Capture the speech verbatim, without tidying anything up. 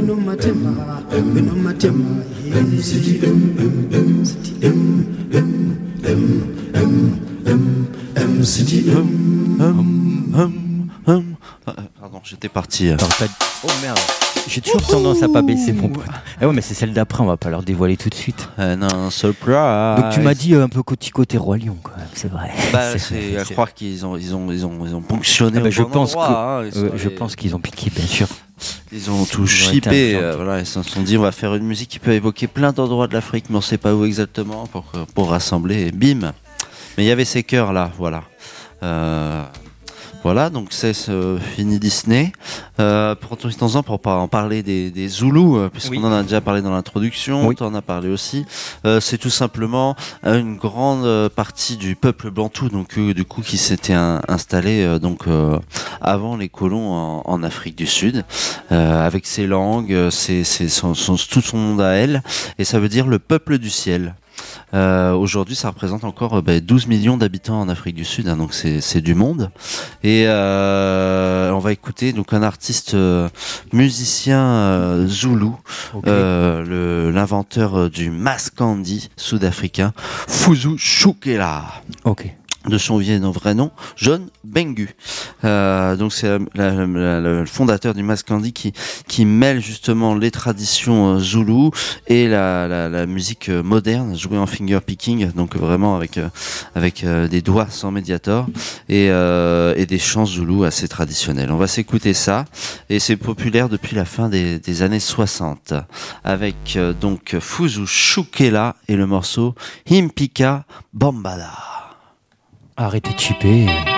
Pardon, j'étais parti. Oh merde. J'ai toujours tendance à pas baisser mon pote. Eh ouais, mais c'est celle d'après, on va pas leur dévoiler tout de suite. Euh, non, surprise. Donc tu m'as dit euh, un peu côté côté Roi Lion quand même, c'est vrai. Bah, c'est, c'est à c'est... croire qu'ils ont ils ont ils ont ils ont ponctionné ah bah, au je bon pense endroit, que, hein, euh, je les... pense qu'ils ont piqué, bien sûr. Ils ont tout chippé, euh, voilà, ils se sont dit on va faire une musique qui peut évoquer plein d'endroits de l'Afrique, mais on sait pas où exactement pour pour rassembler. Et bim. Mais il y avait ces chœurs là, voilà. Euh... Voilà, donc c'est ce fini Disney. Euh, Profitons-en pour en parler des, des Zoulous, euh, puisqu'on oui. en a déjà parlé dans l'introduction, oui. t'en as parlé aussi. Euh, c'est tout simplement une grande partie du peuple bantou, donc euh, du coup qui s'était un, installé euh, donc euh, avant les colons en, en Afrique du Sud, euh, avec ses langues, ses, ses, son, son, tout son monde à elle, et ça veut dire le peuple du ciel. Euh, aujourd'hui, ça représente encore euh, bah, douze millions d'habitants en Afrique du Sud, hein, donc c'est, c'est du monde. Et euh, on va écouter donc un artiste euh, musicien euh, zoulou, okay. euh, le, l'inventeur du maskandi sud-africain, Fuzu Shukela. Ok. De son vrai nom, John Bengu. Euh, donc c'est la, la, la, le fondateur du maskandi qui qui mêle justement les traditions euh, zoulou et la, la, la musique moderne jouée en finger picking, donc vraiment avec euh, avec euh, des doigts sans médiator et euh, et des chants zoulou assez traditionnels. On va s'écouter ça et c'est populaire depuis la fin des, des années soixante avec euh, donc Fuzu Shukela et le morceau Himpika Bambala. Arrêtez de chipper.